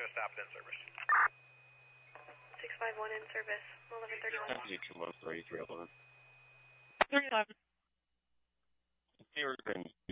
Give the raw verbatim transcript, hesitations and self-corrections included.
to stop it in service. six five one in service, eleven thirty-one. two one three, three eleven. three eleven. Zero green.